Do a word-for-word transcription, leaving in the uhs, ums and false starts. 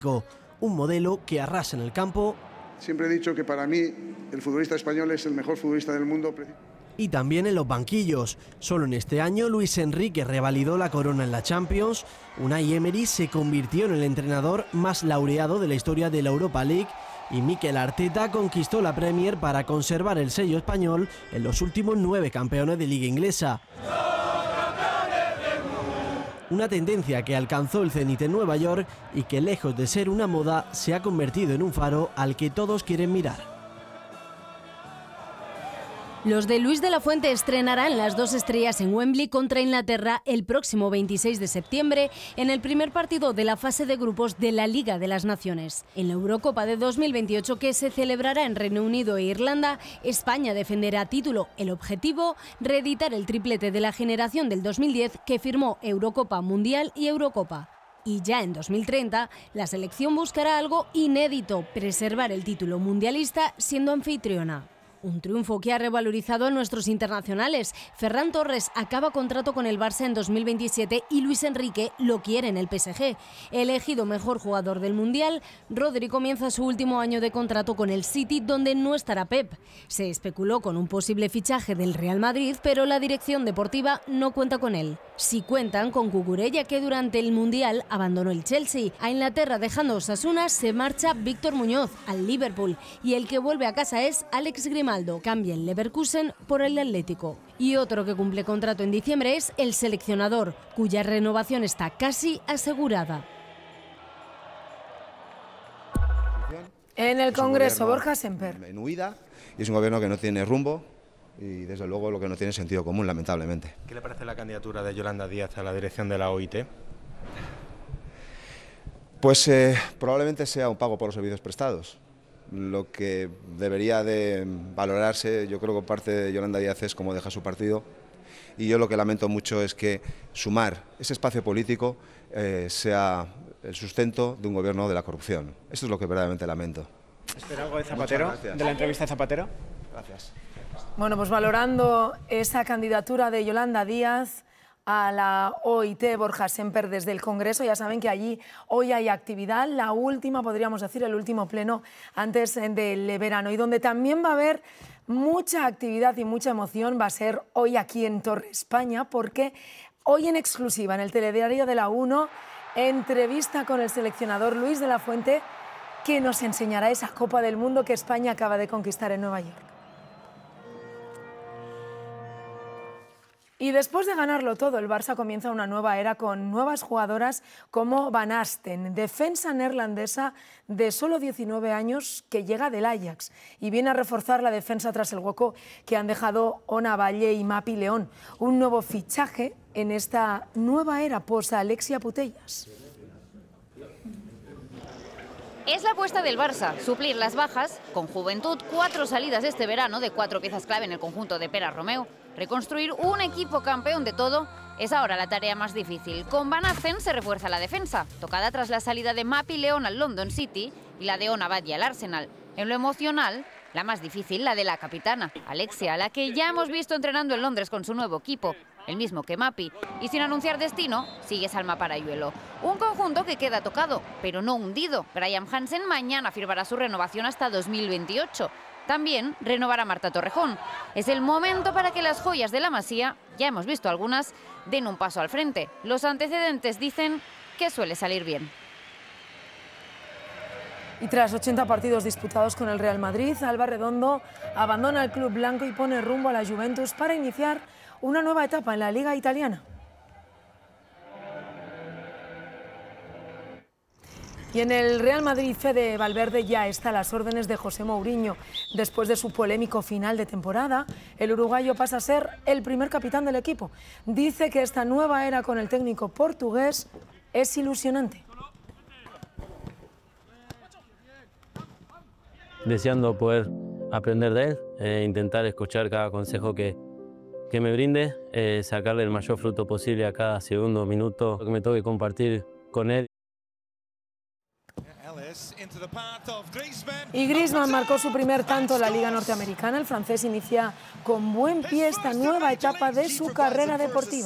un modelo que arrasa en el campo. Siempre he dicho que para mí el futbolista español es el mejor futbolista del mundo. Y también en los banquillos. Solo en este año Luis Enrique revalidó la corona en la Champions, Unai Emery se convirtió en el entrenador más laureado de la historia de la Europa League y Mikel Arteta conquistó la Premier para conservar el sello español en los últimos nueve campeones de Liga Inglesa. Una tendencia que alcanzó el cenit en Nueva York y que, lejos de ser una moda, se ha convertido en un faro al que todos quieren mirar. Los de Luis de la Fuente estrenarán las dos estrellas en Wembley contra Inglaterra el próximo veintiséis de septiembre en el primer partido de la fase de grupos de la Liga de las Naciones. En la Eurocopa de dos mil veintiocho, que se celebrará en Reino Unido e Irlanda, España defenderá título. El objetivo, reeditar el triplete de la generación del dos mil diez que firmó Eurocopa, Mundial y Eurocopa. Y ya en dos mil treinta, la selección buscará algo inédito, preservar el título mundialista siendo anfitriona. Un triunfo que ha revalorizado a nuestros internacionales. Ferran Torres acaba contrato con el Barça en dos mil veintisiete y Luis Enrique lo quiere en el P S G. Elegido mejor jugador del Mundial, Rodri comienza su último año de contrato con el City, donde no estará Pep. Se especuló con un posible fichaje del Real Madrid, pero la dirección deportiva no cuenta con él. Sí cuentan con Cucurella, que durante el Mundial abandonó el Chelsea. A Inglaterra, dejando Osasuna, se marcha Víctor Muñoz al Liverpool y el que vuelve a casa es Alex Grimaldo. Cambia el Leverkusen por el Atlético. Y otro que cumple contrato en diciembre es el seleccionador, cuya renovación está casi asegurada. En el Congreso, Borja Semper. En huida, y es un gobierno que no tiene rumbo y desde luego lo que no tiene sentido común, lamentablemente. ¿Qué le parece la candidatura de Yolanda Díaz a la dirección de la O I T? Pues eh, probablemente sea un pago por los servicios prestados. Lo que debería de valorarse, yo creo que parte de Yolanda Díaz es cómo deja su partido, y yo lo que lamento mucho es que sumar ese espacio político eh, sea el sustento de un gobierno de la corrupción. Eso es lo que verdaderamente lamento. ¿Espera algo de Zapatero, de la entrevista de Zapatero? Gracias. Bueno, pues valorando esa candidatura de Yolanda Díaz a la O I T, Borja Semper, desde el Congreso. Ya saben que allí hoy hay actividad, la última, podríamos decir, el último pleno antes del verano, y donde también va a haber mucha actividad y mucha emoción va a ser hoy aquí en Torre España, porque hoy en exclusiva en el telediario de la uno, entrevista con el seleccionador Luis de la Fuente, que nos enseñará esa Copa del Mundo que España acaba de conquistar en Nueva York. Y después de ganarlo todo, el Barça comienza una nueva era con nuevas jugadoras como Van Asten, defensa neerlandesa de solo diecinueve años que llega del Ajax y viene a reforzar la defensa tras el hueco que han dejado Ona Valle y Mapi León. Un nuevo fichaje en esta nueva era posa Alexia Putellas. Es la apuesta del Barça, suplir las bajas con juventud, cuatro salidas este verano de cuatro piezas clave en el conjunto de Pere Romeu. Reconstruir un equipo campeón de todo es ahora la tarea más difícil. Con Van Asten se refuerza la defensa, tocada tras la salida de Mapi León al London City y la de Ona Valle al Arsenal. En lo emocional, la más difícil, la de la capitana, Alexia, a la que ya hemos visto entrenando en Londres con su nuevo equipo, el mismo que Mapi, y sin anunciar destino, sigue Salma Parayuelo. Un conjunto que queda tocado, pero no hundido. Graham Hansen mañana firmará su renovación hasta dos mil veintiocho. También renovará Marta Torrejón. Es el momento para que las joyas de la Masía, ya hemos visto algunas, den un paso al frente. Los antecedentes dicen que suele salir bien. Y tras ochenta partidos disputados con el Real Madrid, Alba Redondo abandona el club blanco y pone rumbo a la Juventus para iniciar una nueva etapa en la Liga Italiana. Y en el Real Madrid, Fede Valverde ya está a las órdenes de José Mourinho. Después de su polémico final de temporada, el uruguayo pasa a ser el primer capitán del equipo. Dice que esta nueva era con el técnico portugués es ilusionante. Deseando poder aprender de él, e intentar escuchar cada consejo que, que me brinde, eh, sacarle el mayor fruto posible a cada segundo, minuto que me toque compartir con él. Y Griezmann marcó su primer tanto en la Liga Norteamericana. El francés inicia con buen pie esta nueva etapa de su carrera deportiva.